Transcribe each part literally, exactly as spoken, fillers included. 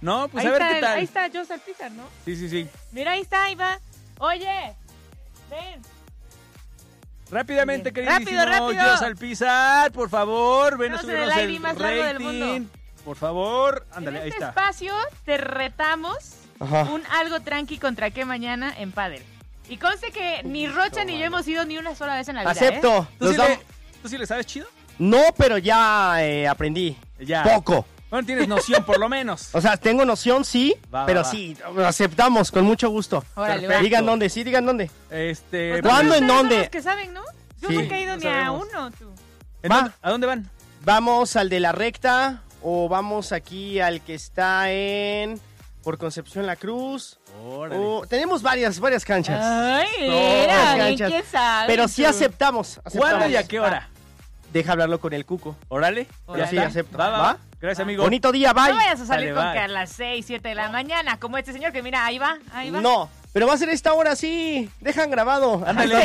No, pues ahí a ver está qué el, tal. Ahí está Jos Alpizar, ¿no? Sí, sí, sí. Mira, ahí está, ahí va. Oye, ven. Rápidamente, Bien. queridísimo Rápido, rápido. Jos Alpizar, por favor, ven a Estamos en subirnos el el I D más largo del mundo. rating. Por favor, ándale, En ahí este está. espacio te retamos Ajá. un algo tranqui contra qué mañana en pádel. Y conste que ni Rocha ni yo hemos ido ni una sola vez en la vida, Acepto. ¿eh? ¿Tú Los sí, dam- le, ¿Tú sí le sabes chido? No, pero ya eh, aprendí. Ya. Poco. Bueno, tienes noción por lo menos. O sea, tengo noción, sí, Va, pero va, va. sí, aceptamos con mucho gusto. Órale, Perfecto. va. Digan dónde, sí, digan dónde. Este, Pues pues, ¿Cuándo, ustedes en son dónde? los que saben, ¿no? Yo Sí, no he caído no ni a sabemos. uno, tú. ¿en Va. dónde- ¿A dónde van? ¿Vamos al de la recta o vamos aquí al que está en por Concepción La Cruz? Órale. O- tenemos varias, varias canchas. Ay, No, mira, las bien canchas. quién sabe. Pero sí tú. aceptamos. aceptamos. ¿Cuándo y a qué hora? Deja hablarlo con el Cuco. Órale. Órale. Ya sí, está. acepto. Va, va, ¿Va? va. Gracias, amigo. Bonito día, bye. No vayas a salir Sale, con bye. que a las seis, siete de la mañana, como este señor que mira, ahí va, ahí va. No, pero va a ser esta hora, sí. Dejan grabado. Ándale.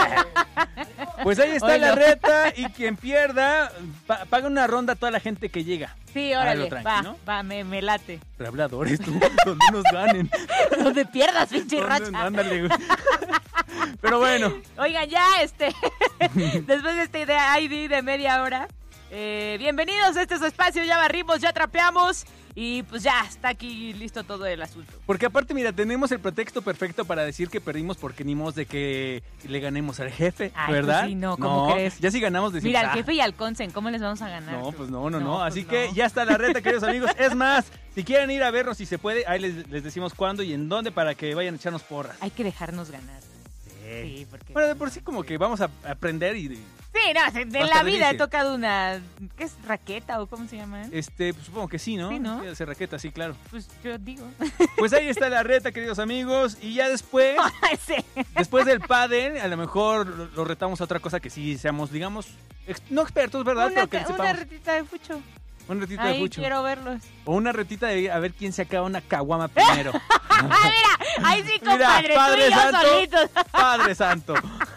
Pues ahí está Hoy la no. reta y quien pierda pa- paga una ronda a toda la gente que llega. Sí, Algo órale, tranqui, va, ¿no? va, me, me late. Rehabladores, tú, donde nos ganen. Donde pierdas, pinche Donde- Rocha. Ándale, güey. Pero bueno, Oigan, ya, este, después de este I D de media hora, eh, bienvenidos a este su espacio, ya barrimos, ya trapeamos y pues ya está aquí listo todo el asunto. porque aparte, mira, tenemos el pretexto perfecto para decir que perdimos porque ni modo de que le ganemos al jefe, Ay, ¿verdad? pues sí, no, ¿cómo crees? Ya si ganamos decimos, Mira, al ah, jefe y al Consen, ¿cómo les vamos a ganar? No, tú? pues no, no, no. pues Así no. que ya está la reta, queridos amigos. Es más, si quieren ir a vernos si se puede, ahí les, les decimos cuándo y en dónde para que vayan a echarnos porras. Hay que dejarnos ganar. Sí, porque... Bueno, de por sí como que vamos a aprender y... Sí, no, de Hasta la vida he delicia. tocado una... ¿Qué es? ¿Raqueta o cómo se llama? Este, pues, supongo que sí, ¿no? Sí, ¿no? Sí, hacer raqueta, sí, claro. Pues yo digo. Pues ahí está la reta, queridos amigos. Y ya después, Sí. después del pádel, a lo mejor lo, lo retamos a otra cosa que sí seamos, digamos, ex- no expertos, ¿verdad? Una, Pero que una sepamos. retita de fucho. Un retito de Ahí fucho. quiero verlos. O una retita de a ver quién se acaba una caguama primero. ¡Ah, mira! Ahí sí, Mira, compadre, Padre tú y yo Santo. solitos. Padre santo.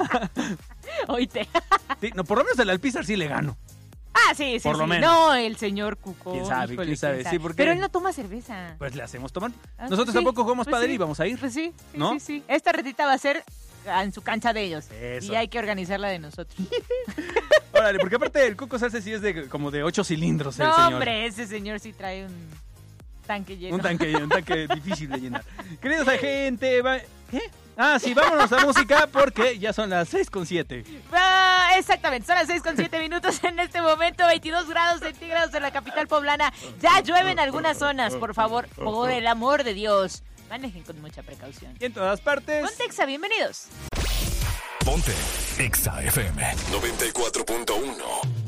Oíte. Sí, no, por lo menos el Alpizar sí le gano. Ah, sí, sí, Por lo sí. menos. No, el señor Cuco. ¿Quién sabe? híjole, ¿Quién sabe? Sí, porque- Pero él no toma cerveza. Pues le hacemos tomar. Ah, Nosotros sí, tampoco jugamos pues padre sí. y vamos a ir. Pues sí, sí, ¿No? sí, sí. Esta retita va a ser en su cancha de ellos. Eso. Y hay que organizarla de nosotros. Órale, porque aparte el Cuco Salsa sí es de como de ocho cilindros el No, señor. hombre, ese señor sí trae un tanque lleno. Un tanque, un tanque difícil de llenar. Queridos agentes, va... ¿qué? Ah, sí, vámonos a música porque ya son las seis con siete. Ah, exactamente, son las seis con siete minutos en este momento, veintidós grados centígrados en la capital poblana. Ya llueve en algunas zonas, por favor, por el amor de Dios. Manejen con mucha precaución. Y en todas partes... Contexa, bienvenidos. Ponte Exa F M noventa y cuatro punto uno.